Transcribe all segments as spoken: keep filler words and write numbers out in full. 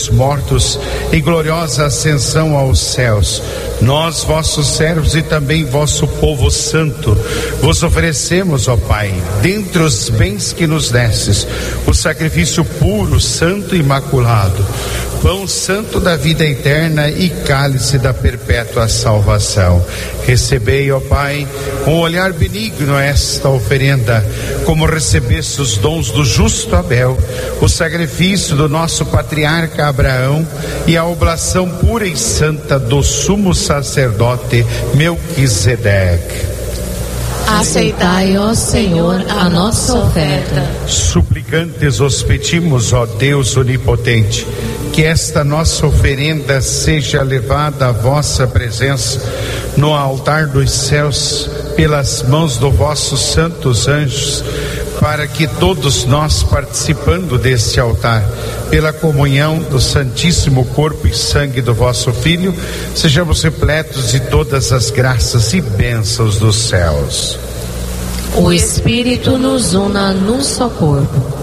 os mortos e gloriosa ascensão aos céus. Nós, vossos servos e também vosso povo santo, vos oferecemos, ó Pai, dentre os bens que nos destes, o sacrifício puro, santo e imaculado, pão santo da vida eterna e cálice da perpétua salvação. Recebei, ó Pai, com olhar benigno esta oferenda, como recebeste os dons do justo Abel, o sacrifício do nosso patriarca Abraão e a oblação pura e santa do sumo sacerdote Melquisedeque. Aceitai, ó Senhor, a nossa oferta. Suplicantes os pedimos, ó Deus onipotente, que esta nossa oferenda seja levada à vossa presença no altar dos céus pelas mãos dos vossos santos anjos, para que todos nós, participando deste altar, pela comunhão do Santíssimo Corpo e Sangue do vosso Filho, sejamos repletos de todas as graças e bênçãos dos céus. O Espírito nos una num só corpo.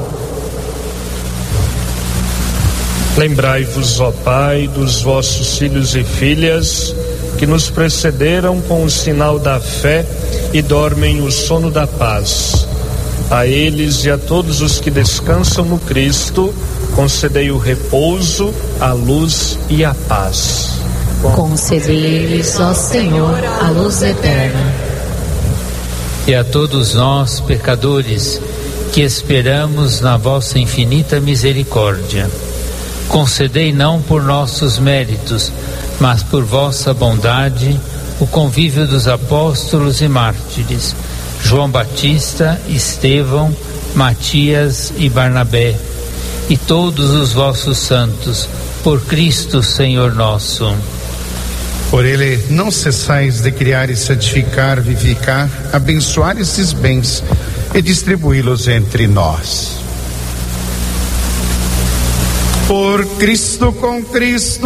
Lembrai-vos, ó Pai, dos vossos filhos e filhas que nos precederam com o sinal da fé e dormem o sono da paz. A eles e a todos os que descansam no Cristo, concedei o repouso, a luz e a paz. Concedei-lhes, ó Senhor, a luz eterna. E a todos nós, pecadores, que esperamos na vossa infinita misericórdia, concedei não por nossos méritos, mas por vossa bondade, o convívio dos apóstolos e mártires, João Batista, Estevão, Matias e Barnabé, e todos os vossos santos, por Cristo Senhor nosso. Por ele não cessais de criar e santificar, vivificar, abençoar esses bens e distribuí-los entre nós. Por Cristo, com Cristo